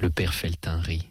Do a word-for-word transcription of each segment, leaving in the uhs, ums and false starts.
Le père Feltin rit.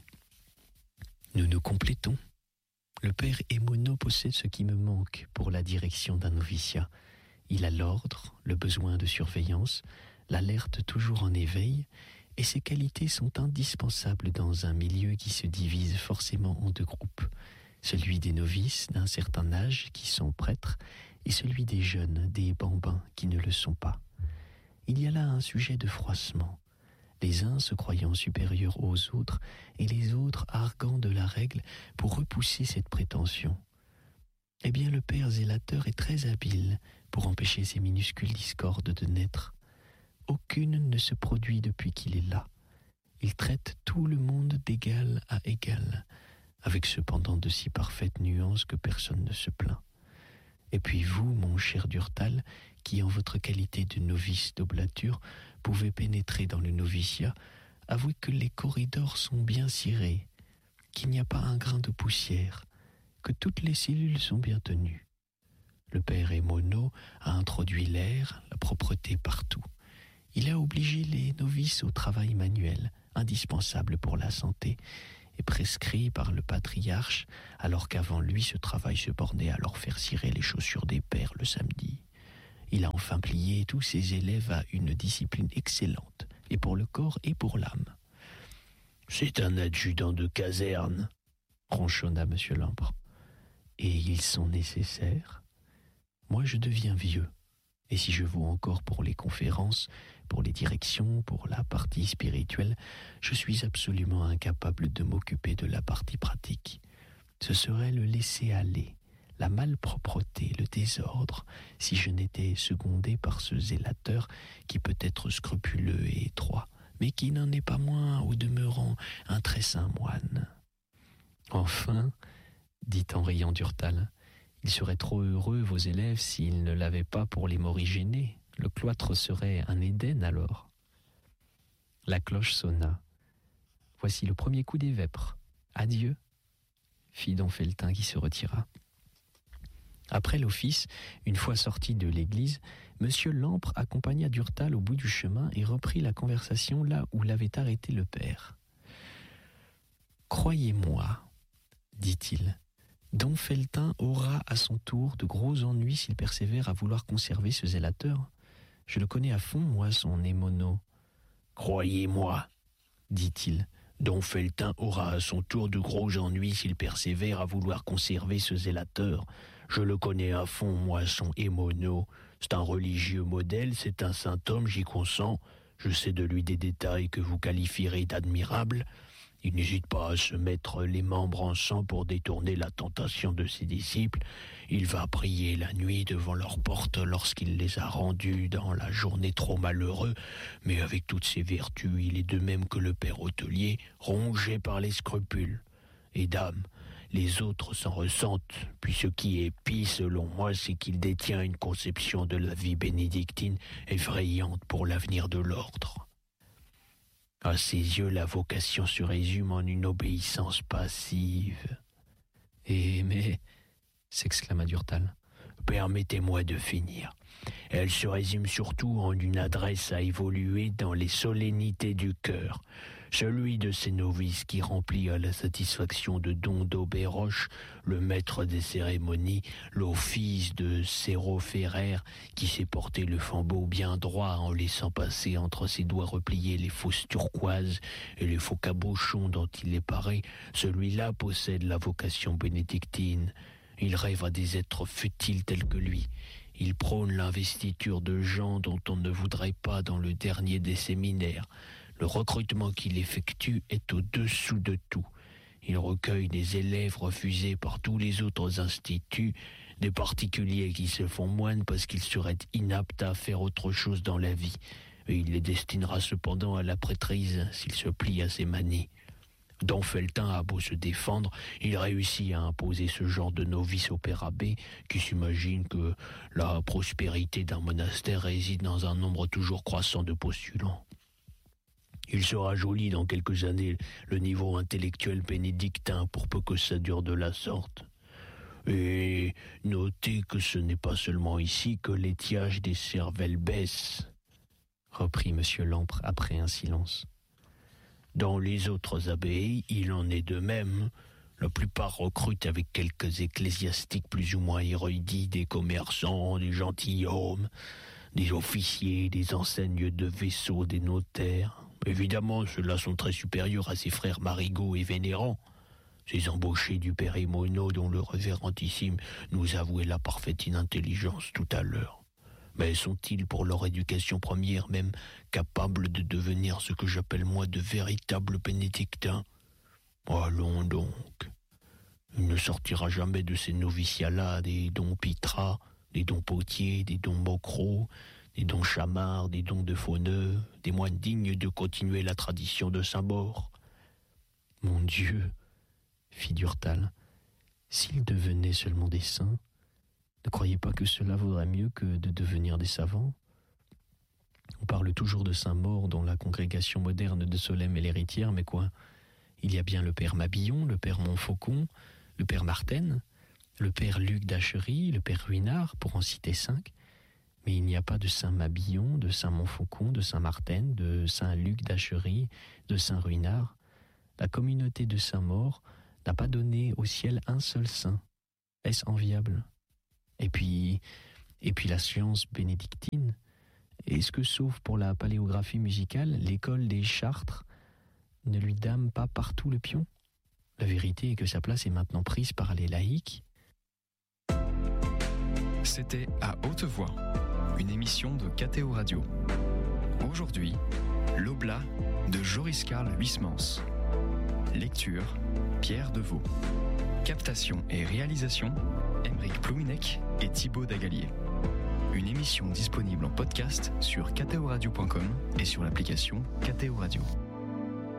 Nous nous complétons. Le père Émono possède ce qui me manque pour la direction d'un noviciat. Il a l'ordre, le besoin de surveillance, l'alerte toujours en éveil, et ces qualités sont indispensables dans un milieu qui se divise forcément en deux groupes. Celui des novices d'un certain âge qui sont prêtres et celui des jeunes, des bambins qui ne le sont pas. Il y a là un sujet de froissement. Les uns se croyant supérieurs aux autres et les autres arguant de la règle pour repousser cette prétention. Eh bien, le père zélateur est très habile pour empêcher ces minuscules discordes de naître. Aucune ne se produit depuis qu'il est là. Il traite tout le monde d'égal à égal, avec cependant de si parfaites nuances que personne ne se plaint. Et puis vous, mon cher Durtal, qui en votre qualité de novice d'oblature pouvez pénétrer dans le noviciat, avouez que les corridors sont bien cirés, qu'il n'y a pas un grain de poussière, que toutes les cellules sont bien tenues. Le père Émono a introduit l'air, la propreté partout. Il a obligé les novices au travail manuel, indispensable pour la santé, et prescrit par le patriarche, alors qu'avant lui ce travail se bornait à leur faire cirer les chaussures des pères le samedi. Il a enfin plié tous ses élèves à une discipline excellente, et pour le corps et pour l'âme. « C'est un adjudant de caserne, » ronchonna monsieur Lampre. « Et ils sont nécessaires. Moi je deviens vieux, et si je vaux encore pour les conférences, pour les directions, pour la partie spirituelle, je suis absolument incapable de m'occuper de la partie pratique. Ce serait le laisser-aller, la malpropreté, le désordre, si je n'étais secondé par ce zélateur qui peut être scrupuleux et étroit, mais qui n'en est pas moins, au demeurant, un très saint moine. » Enfin, dit en riant Durtal, ils seraient trop heureux, vos élèves, s'ils ne l'avaient pas pour les morigéner. Le cloître serait un Éden alors. La cloche sonna. Voici le premier coup des vêpres. Adieu, fit don Feltin qui se retira. Après l'office, une fois sorti de l'église, monsieur Lampre accompagna Durtal au bout du chemin et reprit la conversation là où l'avait arrêté le père. « Croyez-moi, dit-il, don Feltin aura à son tour de gros ennuis s'il persévère à vouloir conserver ce zélateur. Je le connais à fond, moi, son Émono. »« Croyez-moi, dit-il, don Feltin aura à son tour de gros ennuis s'il persévère à vouloir conserver ce zélateur. Je le connais à fond, moi, son Émono. C'est un religieux modèle, c'est un saint homme, j'y consens. Je sais de lui des détails que vous qualifierez d'admirables. Il n'hésite pas à se mettre les membres en sang pour détourner la tentation de ses disciples. Il va prier la nuit devant leur porte lorsqu'il les a rendus dans la journée trop malheureux, mais avec toutes ses vertus, il est de même que le père hôtelier, rongé par les scrupules. Et dame, les autres s'en ressentent, puis ce qui est pis selon moi, c'est qu'il détient une conception de la vie bénédictine effrayante pour l'avenir de l'ordre. À ses yeux, la vocation se résume en une obéissance passive. « Eh, mais... » s'exclama Durtal. « Permettez-moi de finir. Elle se résume surtout en une adresse à évoluer dans les solennités du cœur. Celui de ces novices qui remplit à la satisfaction de don d'Auberoche, le maître des cérémonies, l'office de Céroferrer, qui sait porter le flambeau bien droit en laissant passer entre ses doigts repliés les fausses turquoises et les faux cabochons dont il est paré, celui-là possède la vocation bénédictine. Il rêve à des êtres futiles tels que lui. Il prône l'investiture de gens dont on ne voudrait pas dans le dernier des séminaires. Le recrutement qu'il effectue est au-dessous de tout. Il recueille des élèves refusés par tous les autres instituts, des particuliers qui se font moines parce qu'ils seraient inaptes à faire autre chose dans la vie. Et il les destinera cependant à la prêtrise s'ils se plient à ses manies. Don Feltin a beau se défendre, il réussit à imposer ce genre de novice au père abbé qui s'imagine que la prospérité d'un monastère réside dans un nombre toujours croissant de postulants. Il sera joli dans quelques années le niveau intellectuel bénédictin pour peu que ça dure de la sorte. Et notez que ce n'est pas seulement ici que l'étiage des cervelles baisse, reprit monsieur Lampre après un silence. Dans les autres abbayes, il en est de même. La plupart recrutent avec quelques ecclésiastiques plus ou moins érudits, des commerçants, des gentilshommes, des officiers, des enseignes de vaisseaux, des notaires. Évidemment, ceux-là sont très supérieurs à ses frères Marigot et Vénérand, ces embauchés du père Émono dont le révérendissime nous avouait la parfaite inintelligence tout à l'heure. Mais sont-ils, pour leur éducation première même, capables de devenir ce que j'appelle moi de véritables bénédictins ? Allons donc. Il ne sortira jamais de ces noviciats-là des dons Pitras, des dons Potier, des dons Mocro, des dons Chamard, des dons de Fauneux, des moines dignes de continuer la tradition de Saint-Maur. Mon Dieu, fit Durtal, s'ils devenaient seulement des saints, ne croyez pas que cela vaudrait mieux que de devenir des savants ? On parle toujours de Saint-Maur dans la congrégation moderne de Solesmes et l'Héritière, mais quoi ? Il y a bien le père Mabillon, le père Montfaucon, le père Martène, le père Luc d'Achery, le père Ruinart, pour en citer cinq, mais il n'y a pas de Saint Mabillon, de Saint Montfaucon, de Saint Martène, de Saint Luc d'Achery, de Saint Ruinart. La communauté de Saint-Maur n'a pas donné au ciel un seul saint. Est-ce enviable ? Et puis, et puis la science bénédictine. Est-ce que, sauf pour la paléographie musicale, l'école des Chartres ne lui dame pas partout le pion ? La vérité est que sa place est maintenant prise par les laïcs. C'était À Haute Voix, une émission de K T O Radio. Aujourd'hui, l'Oblat de Joris Karl Huysmans. Lecture, Pierre Deveau. Captation et réalisation, Aymeric Plouinec et Thibaut Dagalier. Une émission disponible en podcast sur k t o radio point com et sur l'application K T O Radio.